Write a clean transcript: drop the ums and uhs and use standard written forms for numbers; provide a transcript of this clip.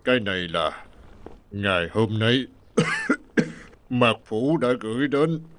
Cái này là ngày hôm nay Mạc Phủ đã gửi đến